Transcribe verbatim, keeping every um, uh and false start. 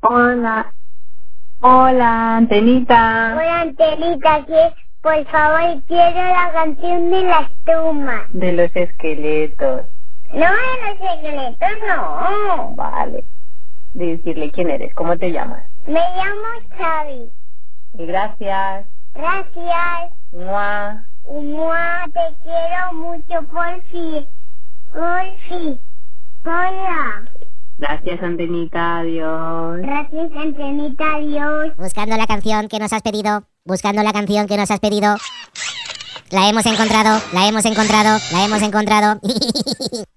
Hola, hola, Antenita. Hola, Antenita, que por favor quiero la canción de las tumbas. De los esqueletos. No, de los esqueletos, no. Vale. Decirle quién eres, cómo te llamas. Me llamo Xavi. Y gracias. Gracias. Mua. Mua, te quiero mucho, porfi. Porfi. Hola. Gracias, Antenita, adiós. Gracias, Antenita, adiós. Buscando la canción que nos has pedido. Buscando la canción que nos has pedido. La hemos encontrado, la hemos encontrado, la hemos encontrado.